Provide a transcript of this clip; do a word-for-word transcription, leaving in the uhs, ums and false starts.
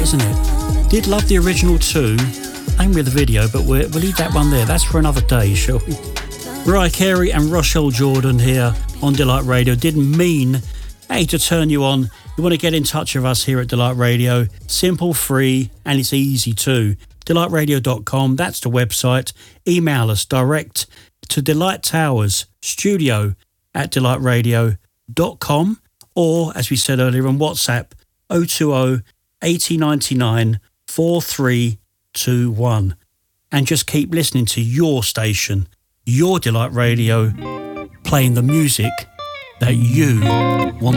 isn't it? Did love the original too. Ain't with the video, but we'll, we'll leave that one there. That's for another day, shall we? Mariah Carey and Rochelle Jordan here on Delight Radio. Didn't mean, hey, to turn you on. You want to get in touch with us here at Delight Radio. Simple, free, and it's easy too. delight radio dot com, that's the website. Email us direct to Delight Towers Studio at delight radio dot com, or, as we said earlier, on WhatsApp oh two oh, eighty ninety-nine, forty-three twenty-one. And just keep listening to your station, your Delight Radio, playing the music that you want.